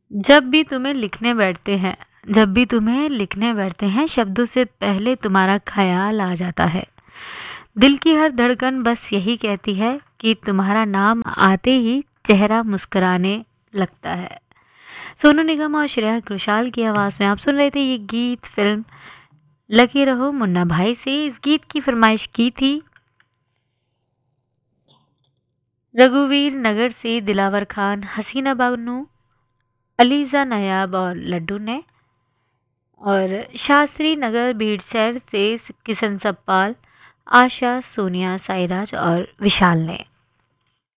जब भी तुम्हें लिखने बैठते हैं शब्दों से पहले तुम्हारा ख्याल आ जाता है। दिल की हर धड़कन बस यही कहती है कि तुम्हारा नाम आते ही चेहरा मुस्कुराने लगता है। सोनू निगम और श्रेया घोषाल की आवाज़ में आप सुन रहे थे ये गीत फिल्म लगे रहो मुन्ना भाई से। इस गीत की फरमाइश की थी रघुवीर नगर से दिलावर खान, हसीना बानू, अलीजा नायाब और लड्डू ने, और शास्त्री नगर भीड़सैर से किशन सब्पाल, आशा, सोनिया, साईराज और विशाल ने।